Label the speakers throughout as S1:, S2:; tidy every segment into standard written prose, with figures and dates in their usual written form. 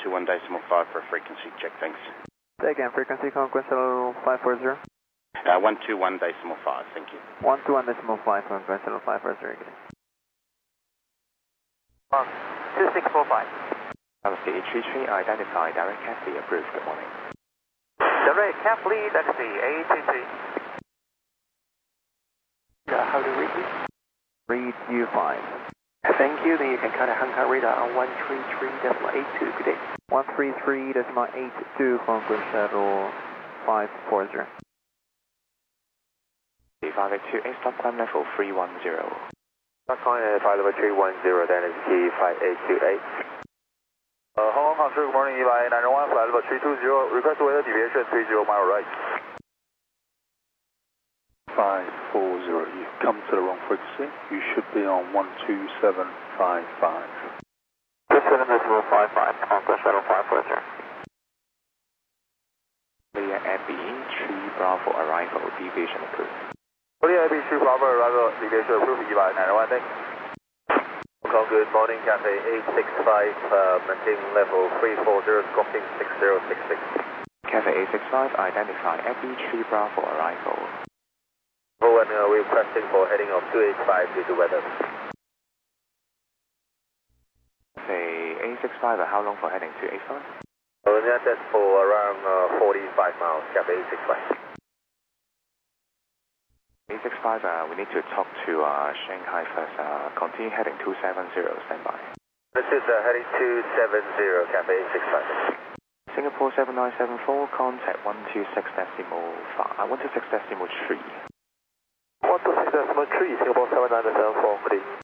S1: 121.5 for a frequency check, thanks.
S2: Say again, frequency Conquest Shuttle 540.
S1: 121.5, thank you.
S2: 121.5, Conquest Shuttle 540.
S3: 2645.
S4: Taxi 833, identify direct taxi approved, good morning.
S3: Direct taxi, taxi 833.
S4: How do you read this?
S2: Read U5.
S4: Thank you, then you can cut a Hong Kong radar on 133.82, good day.
S2: 133.82, Conquest Shuttle 540.
S4: 582, stop climb level 310.
S3: Stop climb level 310, then it's key 5828. Hong Kong Country, good morning, Eli 901, flight level 320, request weather deviation 30 mile right.
S5: 540, you've come to the wrong frequency, you should be on 12755.
S3: 27.55, Conquest Shuttle 540.
S4: Clear Abbey 3 Bravo arrival, deviation approved.
S3: Clear Abbey 3 Bravo arrival, deviation approved, Eli 901, thanks. Hong Kong, good morning, Cathay 865, maintain level 340, squawking 6066.
S4: Cathay 865, identify Abbey 3 Bravo arrival.
S3: Oh, and we're requesting for heading of 285 due to weather.
S4: Cathay 865, how long for heading 285?
S3: Oh, that's for around 45 miles, Cathay 865.
S4: 865, we need to talk to Shanghai first. Continue heading 270, standby.
S3: This is heading 270, Cathay 865.
S4: Singapore 7974, contact 126.5, 126.3.
S3: 126.3, Singapore 7974, good evening.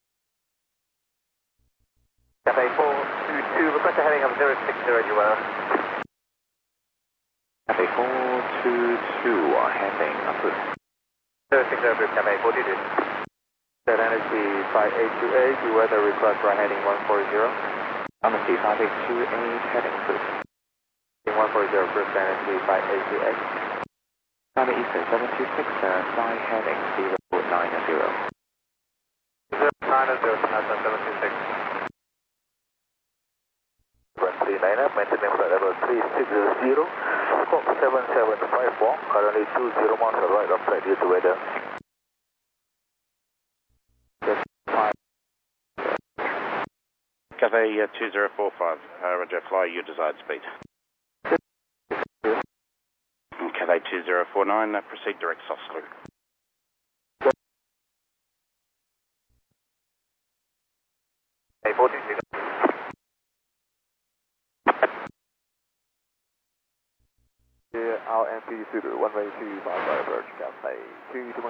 S3: Cathay 422, request a heading of 060 as well.
S4: Cathay 422, heading approved.
S3: 060 approved, Cathay 422. Set energy 5828, you weather request for heading 140.
S4: Honesty 5828, heading approved.
S3: 140 approved, energy 5828.
S4: China Eastern 726, fly heading 090.
S3: 090, 726. 139, maintain flight level 360, squawk 7754, currently 20 miles right of flight due to weather.
S1: Cathay 2045, Roger, fly your desired speed. Cathay 2049, proceed direct soft slew.
S3: Hey, 42. Our MP Suitor, 1way 255, approach, Cathay 221.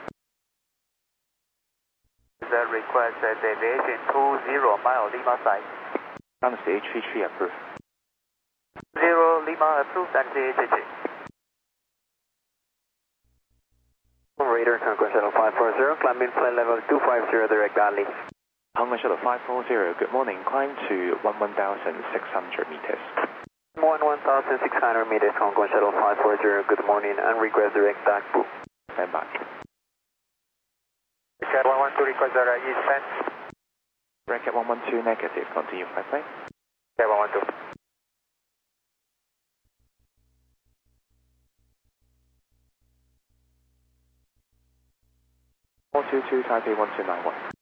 S3: The request deviation 20 mile Lima side.
S4: Honesty 833 approved.
S3: 0 Lima approved, and 833. Radar Conquest Shuttle 540, climb in flight level 250, direct Ali.
S4: Hong Kong Shuttle 540, good morning, climb to 11,600 meters.
S2: 11,600 meters, Hong Kong Shuttle 540, good morning, and request direct back book.
S4: Stand by.
S3: Cat 112, request direct east bend.
S4: Bracket 112 negative, continue flight plan.
S3: Cat 112.
S4: 422 Taipei 1291.